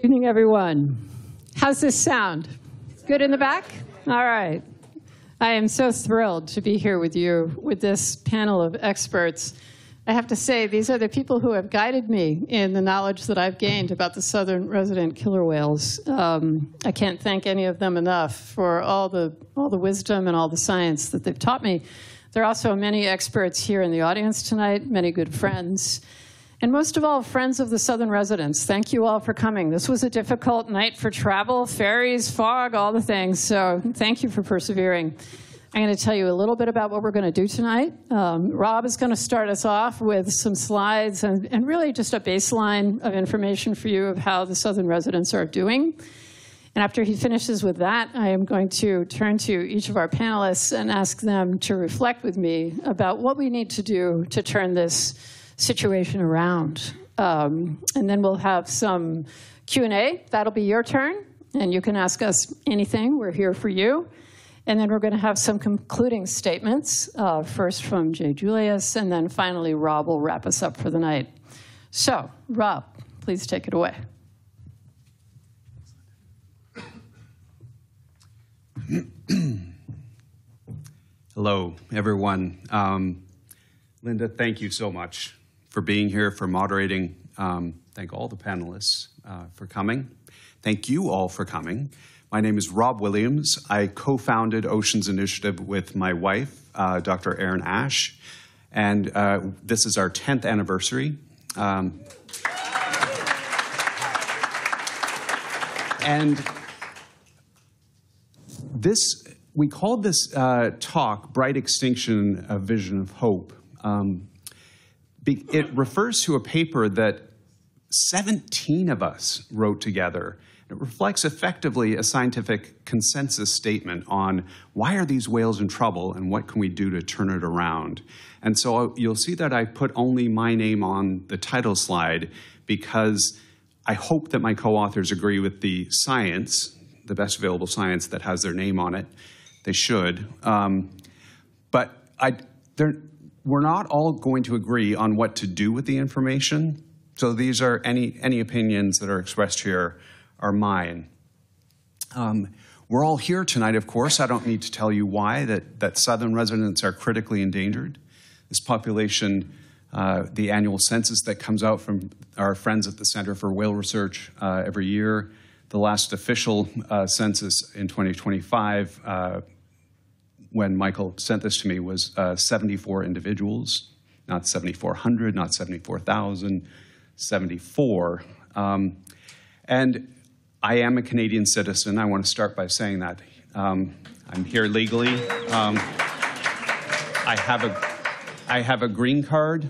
Good evening, everyone. How's this sound? Good in the back? All right. I am so thrilled to be here with you, with this panel of experts. I have to say, these are the people who have guided me in the knowledge that I've gained about the southern resident killer whales. I can't thank any of them enough for all the wisdom and all the science that they've taught me. There are also many experts here in the audience tonight, many good friends. And most of all, friends of the southern residents. Thank you all for coming. This was a difficult night for travel, ferries, fog, all the things. So thank you for persevering. I'm going to tell you a little bit about what we're going to do tonight. Rob is going to start us off with some slides and really just a baseline of information for you of how the southern residents are doing. And after he finishes with that, I am going to turn to each of our panelists and ask them to reflect with me about what we need to do to turn this situation around. And then we'll have some Q&A. That'll be your turn. And you can ask us anything. We're here for you. And then we're going to have some concluding statements, first from Jay Julius, and then finally Rob will wrap us up for the night. So, Rob, please take it away. Hello, everyone. Linda, thank you so much for being here, for moderating. Thank all the panelists for coming. Thank you all for coming. My name is Rob Williams. I co-founded Oceans Initiative with my wife, Dr. Erin Ash, and this is our 10th anniversary. And we called this talk Bright Extinction, A Vision of Hope. It refers to a paper that 17 of us wrote together. It reflects effectively a scientific consensus statement on why are these whales in trouble and what can we do to turn it around. And so you'll see that I put only my name on the title slide because I hope that my co-authors agree with the science, the best available science that has their name on it. They should. But we're not all going to agree on what to do with the information. So these are any opinions that are expressed here are mine. We're all here tonight, of course. I don't need to tell you why, that southern residents are critically endangered. This population, the annual census that comes out from our friends at the Center for Whale Research every year, the last official census in 2025, when Michael sent this to me, was 74 individuals, not 7,400, not 74,000, 74. And I am a Canadian citizen. I want to start by saying that. I'm here legally. I have a green card.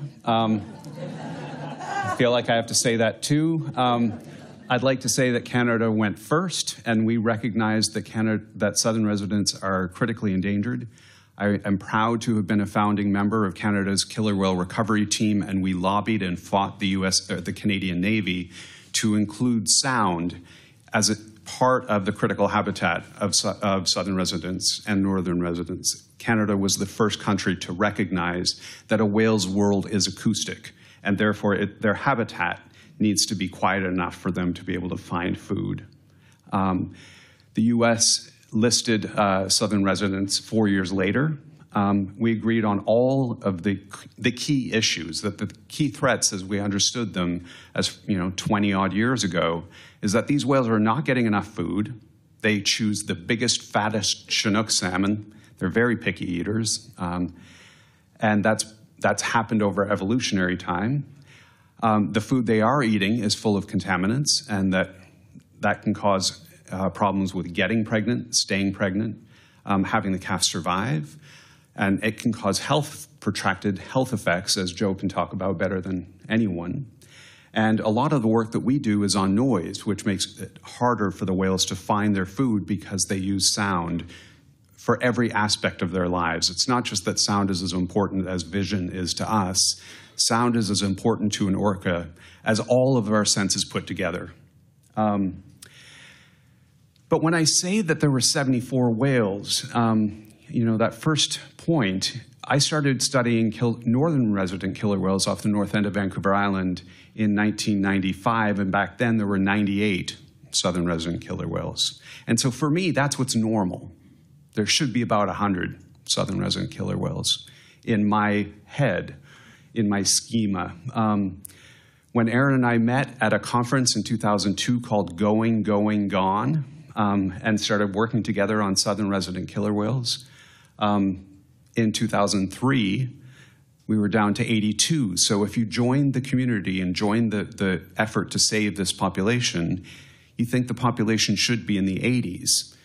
I feel like I have to say that too. I'd like to say that Canada went first, and we recognize that southern residents are critically endangered. I am proud to have been a founding member of Canada's killer whale recovery team, and we lobbied and fought the Canadian Navy to include sound as a part of the critical habitat of southern residents and northern residents. Canada was the first country to recognize that a whale's world is acoustic, and therefore their habitat needs to be quiet enough for them to be able to find food. The U.S. listed southern residents 4 years later. We agreed on all of the key issues, that the key threats as we understood them as 20-odd years ago, is that these whales are not getting enough food. They choose the biggest, fattest Chinook salmon. They're very picky eaters. And that's happened over evolutionary time. The food they are eating is full of contaminants, and that can cause problems with getting pregnant, staying pregnant, having the calf survive. And it can cause protracted health effects, as Joe can talk about better than anyone. And a lot of the work that we do is on noise, which makes it harder for the whales to find their food because they use sound for every aspect of their lives. It's not just that sound is as important as vision is to us. Sound is as important to an orca as all of our senses put together. But when I say that there were 74 whales, that first point, I started studying northern resident killer whales off the north end of Vancouver Island in 1995, and back then there were 98. southern resident killer whales. And so for me, that's what's normal. There should be about 100 southern resident killer whales in my head, in my schema. When Aaron and I met at a conference in 2002 called Going, Going, Gone, and started working together on southern resident killer whales, in 2003, we were down to 82. So if you joined the community and joined the effort to save this population, you think the population should be in the 80s.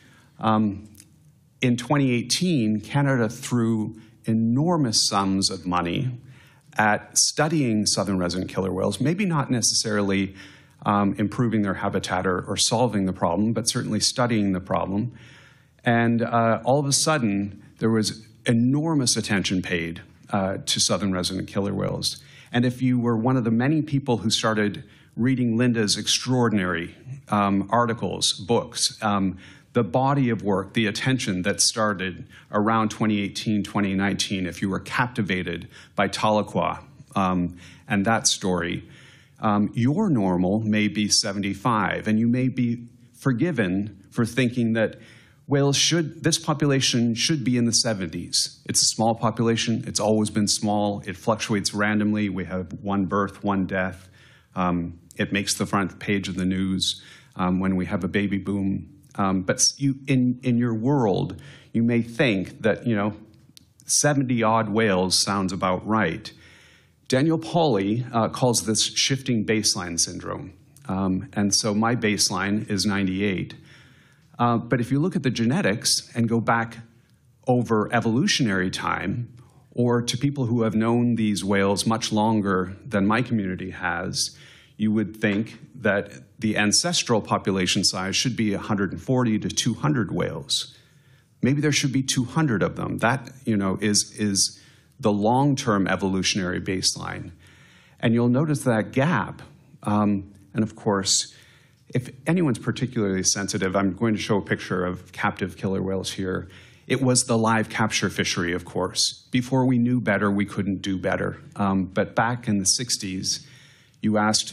In 2018, Canada threw enormous sums of money at studying southern resident killer whales, maybe not necessarily improving their habitat or solving the problem, but certainly studying the problem. And all of a sudden, there was enormous attention paid to southern resident killer whales. And if you were one of the many people who started reading Linda's extraordinary articles, books, the body of work, the attention that started around 2018, 2019, if you were captivated by Tahlequah and that story, your normal may be 75, and you may be forgiven for thinking that this population should be in the 70s. It's a small population. It's always been small. It fluctuates randomly. We have one birth, one death. It makes the front page of the news when we have a baby boom. But in your world, you may think that 70-odd whales sounds about right. Daniel Pauly calls this shifting baseline syndrome. And so my baseline is 98. But if you look at the genetics and go back over evolutionary time, or to people who have known these whales much longer than my community has, you would think that the ancestral population size should be 140 to 200 whales. Maybe there should be 200 of them. That, is the long-term evolutionary baseline. And you'll notice that gap. And of course, if anyone's particularly sensitive, I'm going to show a picture of captive killer whales here. It was the live capture fishery, of course. Before we knew better, we couldn't do better. But back in the 60s, you asked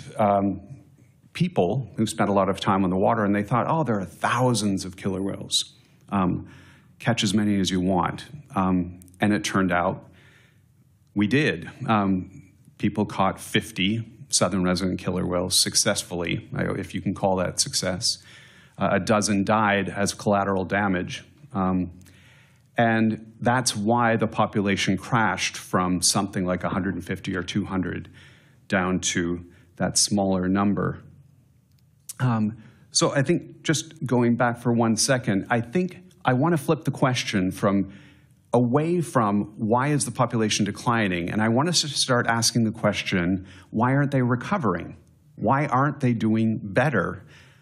people who spent a lot of time on the water, and they thought, oh, there are thousands of killer whales. Catch as many as you want. And it turned out we did. People caught 50 southern resident killer whales successfully, if you can call that success. A dozen died as collateral damage. And that's why the population crashed from something like 150 or 200 down to that smaller number. So I think, just going back for 1 second, I think I want to flip the question away from why is the population declining, and I want us to start asking the question, why aren't they recovering? Why aren't they doing better?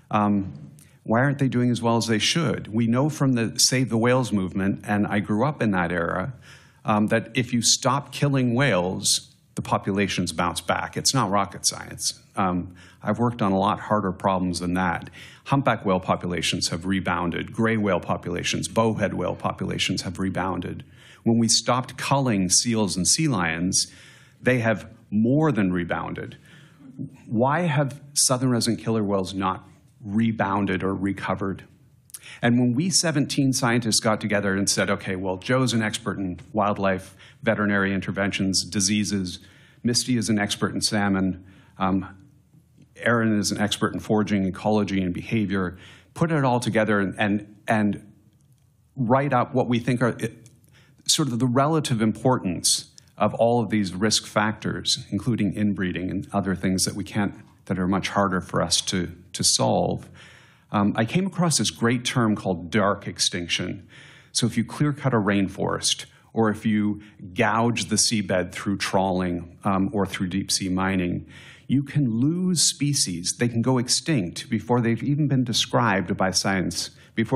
Why aren't they doing as well as they should? We know from the Save the Whales movement, and I grew up in that era, that if you stop killing whales, the populations bounce back. It's not rocket science. I've worked on a lot harder problems than that. Humpback whale populations have rebounded. Gray whale populations, bowhead whale populations have rebounded. When we stopped culling seals and sea lions, they have more than rebounded. Why have southern resident killer whales not rebounded or recovered? And when we 17 scientists got together and said, okay, well, Joe's an expert in wildlife, veterinary interventions, diseases, Misty is an expert in salmon, Aaron is an expert in foraging, ecology, and behavior, put it all together and write up what we think are sort of the relative importance of all of these risk factors, including inbreeding and other things that are much harder for us to solve. I came across this great term called dark extinction. So if you clear-cut a rainforest, or if you gouge the seabed through trawling or through deep-sea mining, you can lose species. They can go extinct before they've even been described by science,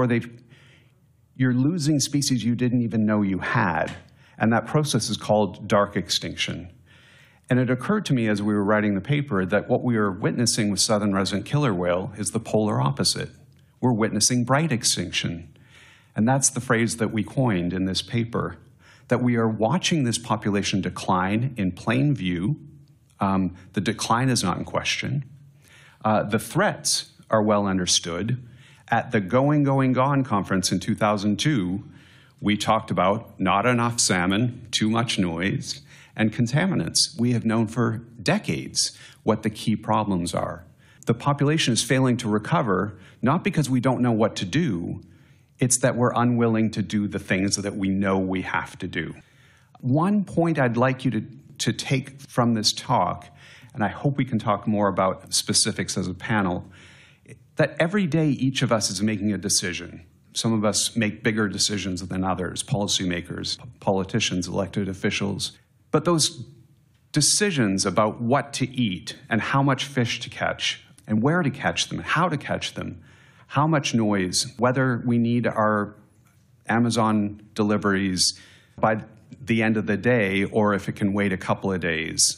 you're losing species you didn't even know you had. And that process is called dark extinction. And it occurred to me as we were writing the paper that what we are witnessing with southern resident killer whale is the polar opposite. We're witnessing bright extinction. And that's the phrase that we coined in this paper, that we are watching this population decline in plain view. The decline is not in question. The threats are well understood. At the Going, Going, Gone conference in 2002, we talked about not enough salmon, too much noise, and contaminants. We have known for decades what the key problems are. The population is failing to recover, not because we don't know what to do, it's that we're unwilling to do the things that we know we have to do. One point I'd like you to take from this talk, and I hope we can talk more about specifics as a panel, that every day each of us is making a decision. Some of us make bigger decisions than others, policymakers, politicians, elected officials. But those decisions about what to eat and how much fish to catch and where to catch them, how to catch them, how much noise, whether we need our Amazon deliveries by the end of the day or if it can wait a couple of days.